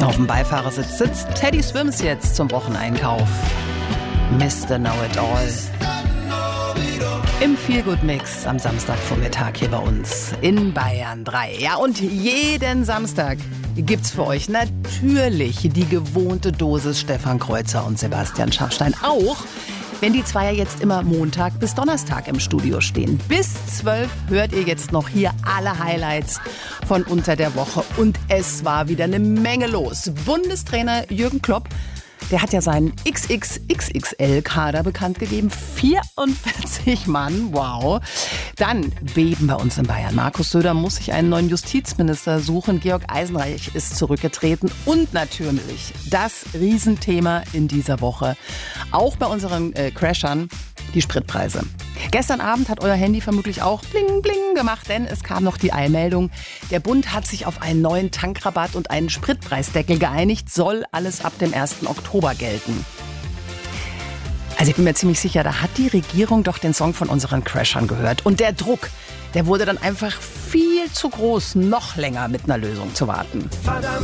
Auf dem Beifahrersitz sitzt Teddy Swims jetzt zum Wocheneinkauf. Mr. Know-It-All. Im Feelgood-Mix am Samstagvormittag hier bei uns in Bayern 3. Ja, und jeden Samstag gibt's für euch natürlich die gewohnte Dosis Stefan Kreuzer und Sebastian Schafstein. Auch wenn die zwei ja jetzt immer Montag bis Donnerstag im Studio stehen. Bis 12 hört ihr jetzt noch hier alle Highlights von unter der Woche. Und es war wieder eine Menge los. Bundestrainer Jürgen Klopp, der hat ja seinen XXXXL-Kader bekannt gegeben. 44 Mann, wow. Dann Beben bei uns in Bayern. Markus Söder muss sich einen neuen Justizminister suchen. Georg Eisenreich ist zurückgetreten. Und natürlich das Riesenthema in dieser Woche, auch bei unseren Crashern, die Spritpreise. Gestern Abend hat euer Handy vermutlich auch bling bling gemacht, denn es kam noch die Eilmeldung. Der Bund hat sich auf einen neuen Tankrabatt und einen Spritpreisdeckel geeinigt. Soll alles ab dem 1. Oktober gelten. Also ich bin mir ziemlich sicher, da hat die Regierung doch den Song von unseren Crashern gehört. Und der Druck, der wurde dann einfach viel zu groß, noch länger mit einer Lösung zu warten.